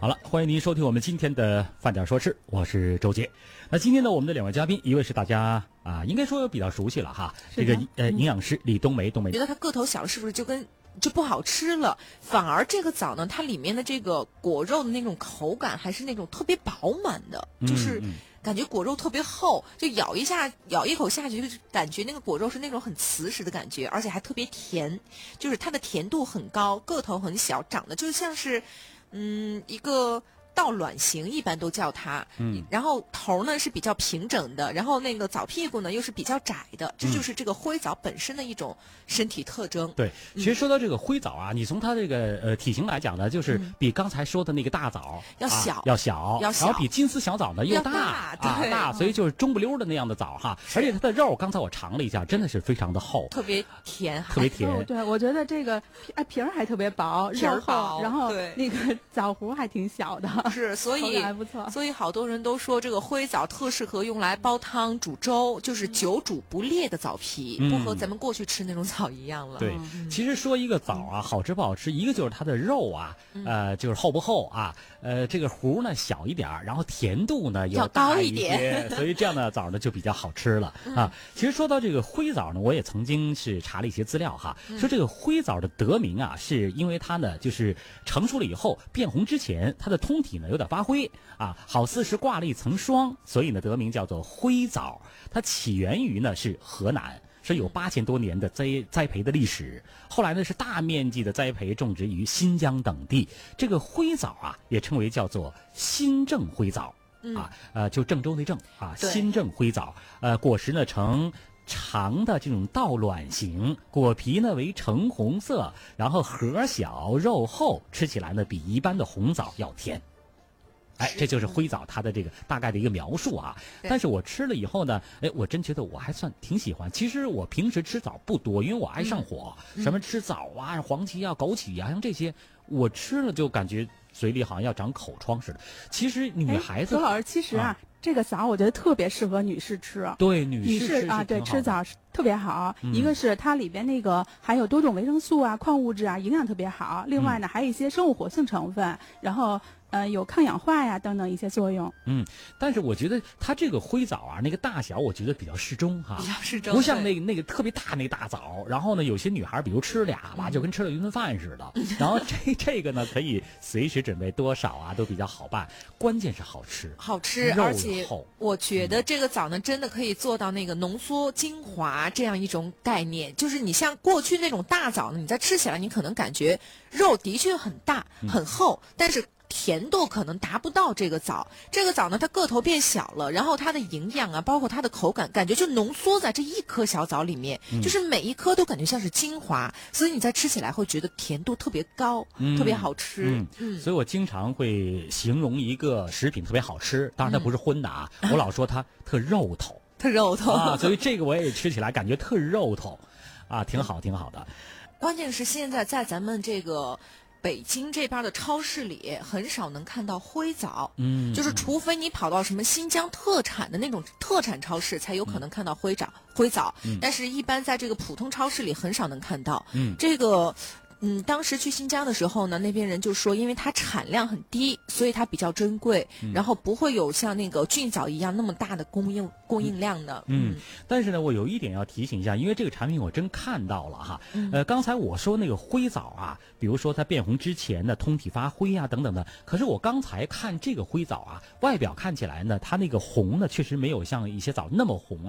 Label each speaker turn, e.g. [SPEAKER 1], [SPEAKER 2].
[SPEAKER 1] 好了，欢迎您收听我们今天的饭点说吃，我是周杰。那今天呢，我们的两位嘉宾，一位是大家应该说比较熟悉了哈，这个营养师李冬梅，
[SPEAKER 2] 觉得它个头小是不是就不好吃了？反而这个枣呢，它里面的这个果肉的那种口感还是那种特别饱满的，就是感觉果肉特别厚，就咬一口下去，就感觉那个果肉是那种很瓷实的感觉，而且还特别甜，就是它的甜度很高，个头很小，长得就像是一个倒卵形，一般都叫它。然后头呢是比较平整的，然后那个枣屁股呢又是比较窄的，这就是这个灰枣本身的一种身体特征。
[SPEAKER 1] 对，其实说到这个灰枣啊，你从它这个体型来讲呢，就是比刚才说的那个大枣
[SPEAKER 2] 要小，
[SPEAKER 1] 然后比金丝小枣呢又大，所以就是中不溜的那样的枣哈。而且它的肉，刚才我尝了一下，真的是非常的厚，
[SPEAKER 2] 特别甜，
[SPEAKER 1] 特别甜。
[SPEAKER 3] 对，我觉得这个皮儿还特别薄，肉厚，然后那个枣核还挺小的。
[SPEAKER 2] 是，所以
[SPEAKER 3] 还不错。
[SPEAKER 2] 所以好多人都说这个灰枣特适合用来煲汤、煮粥，就是久煮不裂的枣皮，不和咱们过去吃那种枣一样了。
[SPEAKER 1] 对，其实说一个枣啊，好吃不好吃，一个就是它的肉啊，就是厚不厚啊，这个核呢小一点，然后甜度呢要大一些，所以这样的枣呢就比较好吃了啊。其实说到这个灰枣呢，我也曾经是查了一些资料哈，说这个灰枣的得名啊，是因为它呢就是成熟了以后变红之前，它的通体呢有点发灰啊，好似是挂了一层霜，所以呢得名叫做灰枣。它起源于呢是河南，是有8000多年的栽培的历史。后来呢是大面积的栽培种植于新疆等地。这个灰枣啊也称为叫做新郑灰枣就郑州那郑啊，新郑灰枣。果实呢呈长的这种倒卵形，果皮呢为橙红色，然后核小肉厚，吃起来呢比一般的红枣要甜。这就是灰枣它的这个大概的一个描述啊。但是我吃了以后呢，我真觉得我还算挺喜欢。其实我平时吃枣不多，因为我爱上火，什么吃枣啊、黄芪啊、枸杞啊，像这些我吃了就感觉嘴里好像要长口疮似的。其实女孩子，
[SPEAKER 3] 周老师，其实这个枣我觉得特别适合女士吃。
[SPEAKER 1] 对，女士
[SPEAKER 3] 啊，对，吃枣特别好。一个是它里边那个含有多种维生素啊、矿物质啊，营养特别好。另外呢，还有一些生物活性成分，然后有抗氧化呀等等一些作用。
[SPEAKER 1] 但是我觉得它这个灰枣啊，那个大小我觉得比较适中哈，
[SPEAKER 2] 比较适中，
[SPEAKER 1] 不像那个特别大那大枣。然后呢，有些女孩比如吃俩吧，就跟吃了一顿饭似的。然后这个呢，可以随时准备多少啊，都比较好办。关键是好吃，
[SPEAKER 2] 而且我觉得这个枣呢，真的可以做到那个浓缩精华这样一种概念。就是你像过去那种大枣呢，你在吃起来你可能感觉肉的确很大很厚，但是甜度可能达不到这个枣。这个枣呢，它个头变小了，然后它的营养啊，包括它的口感，感觉就浓缩在这一颗小枣里面，就是每一颗都感觉像是精华，所以你在吃起来会觉得甜度特别高，特别好吃。
[SPEAKER 1] 所以我经常会形容一个食品特别好吃，当然它不是荤的啊，我老说它特肉头，
[SPEAKER 2] 特肉头
[SPEAKER 1] 啊，所以这个我也吃起来感觉特肉头啊，挺好的。
[SPEAKER 2] 关键是现在在咱们这个北京这边的超市里很少能看到灰枣，就是除非你跑到什么新疆特产的那种特产超市，才有可能看到灰枣，但是一般在这个普通超市里很少能看到。这个当时去新疆的时候呢，那边人就说，因为它产量很低，所以它比较珍贵，然后不会有像那个菌枣一样那么大的供应量的。
[SPEAKER 1] 但是呢，我有一点要提醒一下，因为这个产品我真看到了哈。刚才我说那个灰枣啊，比如说它变红之前的通体发灰啊等等的，可是我刚才看这个灰枣啊，外表看起来呢，它那个红呢确实没有像一些枣那么红